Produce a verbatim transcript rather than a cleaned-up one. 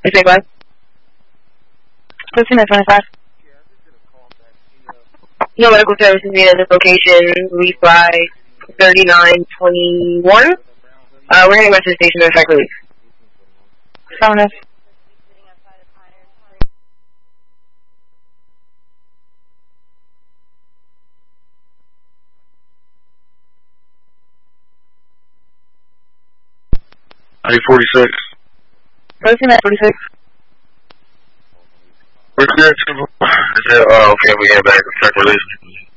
Say what? Fifteen at twenty-five. No medical services needed at this location. We fly thirty-nine twenty-one. Uh, we're heading back to the station to effect release. Sound enough. eight forty-six. Fifteen at forty-six. We're clear to, uh, okay, we get back to effect release.